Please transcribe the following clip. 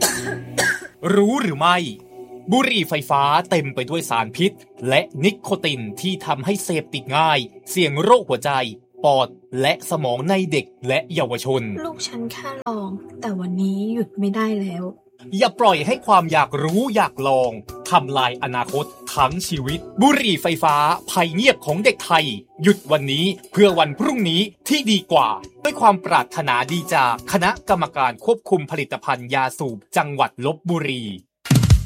รู้หรือไม่บุหรี่ไฟฟ้าเต็มไปด้วยสารพิษและนิโคตินที่ทำให้เสพติดง่ายเสี่ยงโรคหัวใจปอดและสมองในเด็กและเยาวชนลูกฉันแค่ลองแต่วันนี้หยุดไม่ได้แล้วอย่าปล่อยให้ความอยากรู้อยากลองทำลายอนาคตทั้งชีวิตบุหรี่ไฟฟ้าภัยเงียบของเด็กไทยหยุดวันนี้เพื่อวันพรุ่งนี้ที่ดีกว่าด้วยความปรารถนาดีจากคณะกรรมการควบคุมผลิตภัณฑ์ยาสูบจังหวัดลพบุรี